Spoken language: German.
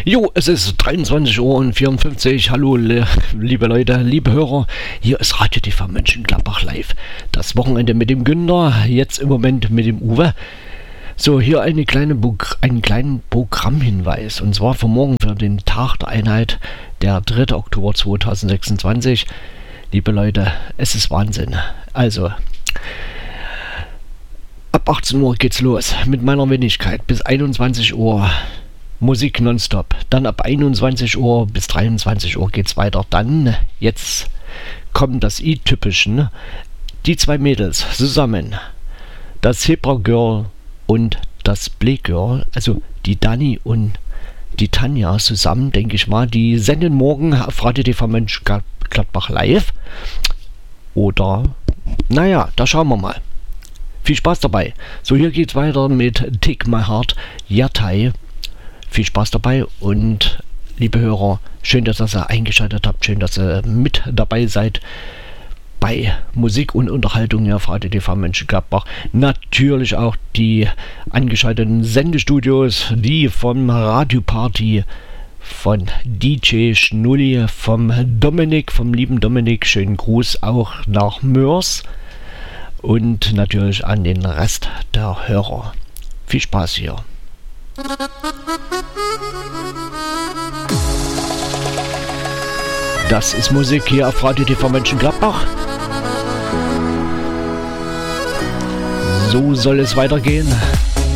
Jo, es ist 23 Uhr und 54. Hallo, liebe Leute, liebe Hörer. Hier ist Radio TV Mönchengladbach live. Das Wochenende mit dem Günther, jetzt im Moment mit dem Uwe. So, hier einen kleinen Programmhinweis. Und zwar für morgen, für den Tag der Einheit, der 3. Oktober 2026. Liebe Leute, es ist Wahnsinn. Also, ab 18 Uhr geht's los mit meiner Wenigkeit bis 21 Uhr. Musik nonstop. Dann ab 21 Uhr bis 23 Uhr geht's weiter. Dann, jetzt kommt das i-Typischen. Die zwei Mädels zusammen. Das Zebra Girl und das Black Girl. Also die Dani und die Tanja zusammen, denke ich mal. Die senden morgen auf Radio TV Mönchengladbach live. Oder, naja, da schauen wir mal. Viel Spaß dabei. So, hier geht's weiter mit Take My Heart, Yatai. Viel Spaß dabei und liebe Hörer, schön, dass ihr eingeschaltet habt, schön, dass ihr mit dabei seid bei Musik und Unterhaltung auf Radio TV Mönchengladbach. Natürlich auch die angeschalteten Sendestudios, die vom Radio Party, von DJ Schnulli, vom lieben Dominik, schönen Gruß auch nach Mörs und natürlich an den Rest der Hörer. Viel Spaß hier. Das ist Musik hier auf Radio TV Mönchengladbach. So soll es weitergehen.